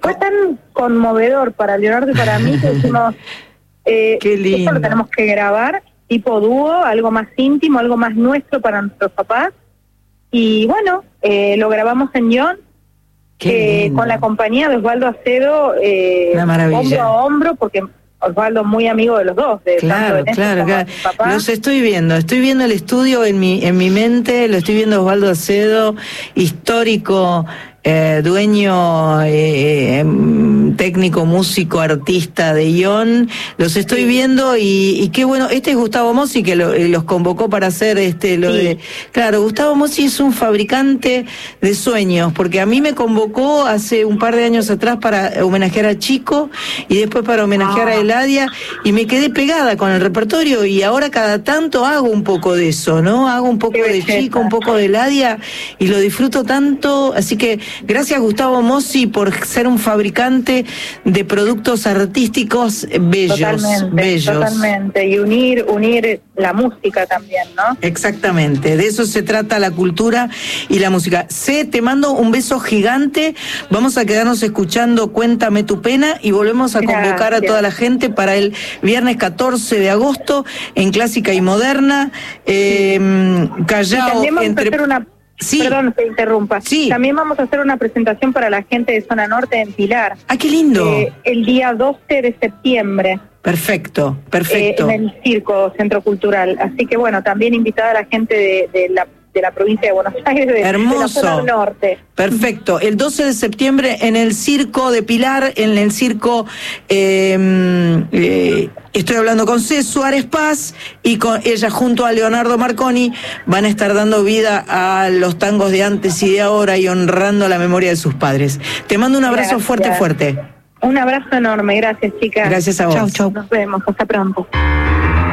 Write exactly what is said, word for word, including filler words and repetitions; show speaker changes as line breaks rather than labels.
fue tan conmovedor para Leonardo y para mí que dijimos, eh,
Qué lindo.
esto lo tenemos que grabar, tipo dúo, algo más íntimo, algo más nuestro para nuestros papás. Y bueno, eh, lo grabamos en Lyon, eh, con la compañía de Osvaldo Acedo, eh,
Una maravilla.
hombro a hombro, porque Osvaldo es muy amigo de los dos, de
Claro,
tanto de
claro,
como
claro.
de mi papá.
Los estoy viendo, estoy viendo el estudio en mi en mi mente, lo estoy viendo Osvaldo Acedo, histórico, eh, dueño, eh, eh, técnico, músico, artista de Ion. Los estoy
Sí.
viendo y, y qué bueno. Este es Gustavo Mossi que lo, eh, los convocó para hacer este lo
Sí.
de. Claro, Gustavo Mossi es un fabricante de sueños, porque a mí me convocó hace un par de años atrás para homenajear a Chico y después para homenajear
Ah.
a Eladia, y me quedé pegada con el repertorio, y ahora cada tanto hago un poco de eso, ¿no? Hago un poco
Qué
de
belleza.
Chico, un poco de Eladia, y lo disfruto tanto. Así que gracias, Gustavo Mossi, por ser un fabricante de productos artísticos bellos,
Totalmente,
bellos.
totalmente. Y unir, unir la música también, ¿no?
Exactamente, de eso se trata la cultura y la música. C, te mando un beso gigante. Vamos a quedarnos escuchando Cuéntame tu pena y volvemos a convocar
Gracias.
a toda la gente para el viernes catorce de agosto en Clásica y Moderna. Eh,
Y
Callao,
también vamos
entre...
a hacer una...
Sí.
Perdón, te interrumpa.
Sí.
También vamos a hacer una presentación para la gente de Zona Norte en Pilar.
¡Ah, qué lindo!
Eh, el día doce de septiembre.
Perfecto, perfecto.
Eh, en el Circo Centro Cultural. Así que bueno, también invitada a la gente de, de la de la provincia de Buenos Aires, de,
Hermoso.
de la zona norte.
Perfecto. El doce de septiembre en el Circo de Pilar, en el Circo, eh, eh, estoy hablando con C. Suárez Paz, y con ella junto a Leonardo Marconi van a estar dando vida a los tangos de antes y de ahora y honrando la memoria de sus padres. Te mando un abrazo
Gracias.
fuerte, fuerte.
Un abrazo enorme. Gracias, chicas.
Gracias a vos.
Chau, chau. Nos vemos. Hasta pronto.